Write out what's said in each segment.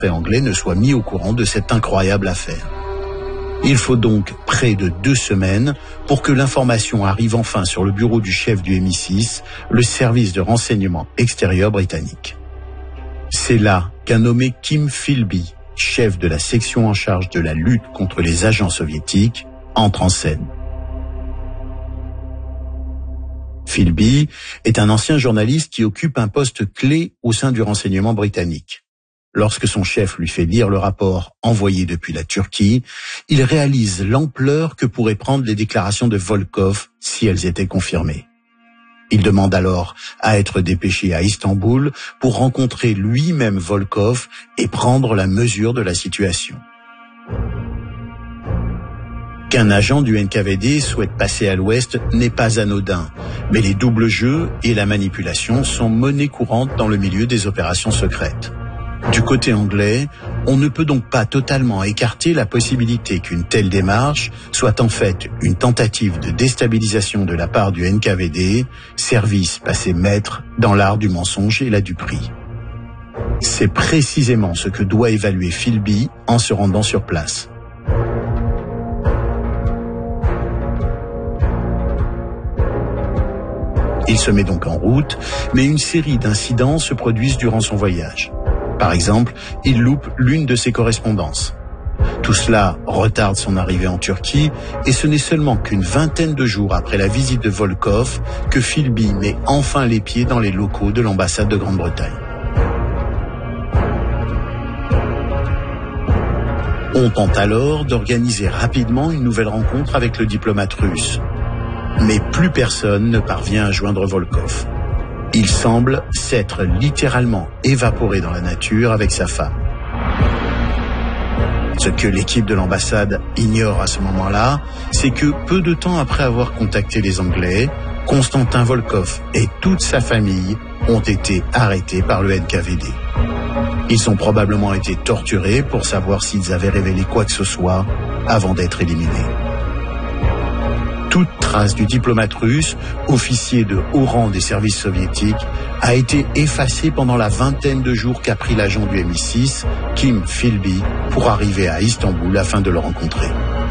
secret anglais ne soit mis au courant de cette incroyable affaire. Il faut donc près de 2 semaines pour que l'information arrive enfin sur le bureau du chef du MI6, le service de renseignement extérieur britannique. C'est là qu'un nommé Kim Philby, chef de la section en charge de la lutte contre les agents soviétiques, entre en scène. Philby est un ancien journaliste qui occupe un poste clé au sein du renseignement britannique. Lorsque son chef lui fait lire le rapport envoyé depuis la Turquie, il réalise l'ampleur que pourraient prendre les déclarations de Volkov si elles étaient confirmées. Il demande alors à être dépêché à Istanbul pour rencontrer lui-même Volkov et prendre la mesure de la situation. Qu'un agent du NKVD souhaite passer à l'Ouest n'est pas anodin, mais les doubles jeux et la manipulation sont monnaie courante dans le milieu des opérations secrètes. Du côté anglais, on ne peut donc pas totalement écarter la possibilité qu'une telle démarche soit en fait une tentative de déstabilisation de la part du NKVD, service passé maître dans l'art du mensonge et la duperie. C'est précisément ce que doit évaluer Philby en se rendant sur place. Il se met donc en route, mais une série d'incidents se produisent durant son voyage. Par exemple, il loupe l'une de ses correspondances. Tout cela retarde son arrivée en Turquie et ce n'est seulement qu'une vingtaine de jours après la visite de Volkov que Philby met enfin les pieds dans les locaux de l'ambassade de Grande-Bretagne. On tente alors d'organiser rapidement une nouvelle rencontre avec le diplomate russe. Mais plus personne ne parvient à joindre Volkov. Il semble s'être littéralement évaporé dans la nature avec sa femme. Ce que l'équipe de l'ambassade ignore à ce moment-là, c'est que peu de temps après avoir contacté les Anglais, Konstantin Volkov et toute sa famille ont été arrêtés par le NKVD. Ils ont probablement été torturés pour savoir s'ils avaient révélé quoi que ce soit avant d'être éliminés. Toute trace du diplomate russe, officier de haut rang des services soviétiques, a été effacée pendant la vingtaine de jours qu'a pris l'agent du MI6, Kim Philby, pour arriver à Istanbul afin de le rencontrer.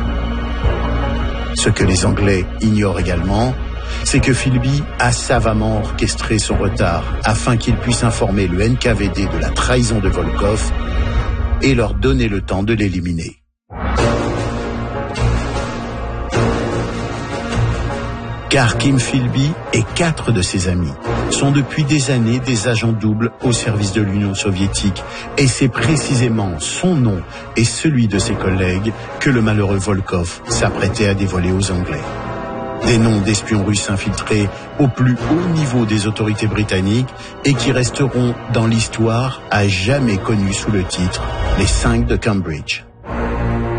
Ce que les Anglais ignorent également, c'est que Philby a savamment orchestré son retard afin qu'il puisse informer le NKVD de la trahison de Volkov et leur donner le temps de l'éliminer. Car Kim Philby et 4 de ses amis sont depuis des années des agents doubles au service de l'Union soviétique et c'est précisément son nom et celui de ses collègues que le malheureux Volkov s'apprêtait à dévoiler aux Anglais. Des noms d'espions russes infiltrés au plus haut niveau des autorités britanniques et qui resteront dans l'histoire à jamais connus sous le titre « Les 5 de Cambridge ».